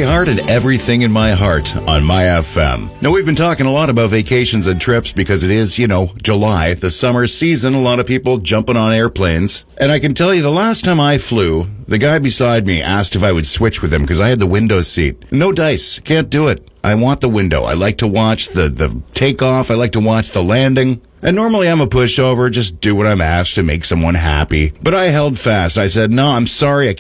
heart and everything in my heart on my FM. Now, we've been talking a lot about vacations and trips because it is, July, the summer season. A lot of people jumping on airplanes. And I can tell you the last time I flew, the guy beside me asked if I would switch with him because I had the window seat. No dice. Can't do it. I want the window. I like to watch the takeoff. I like to watch the landing. And normally I'm a pushover, just do what I'm asked to make someone happy. But I held fast. I said, no, I'm sorry, I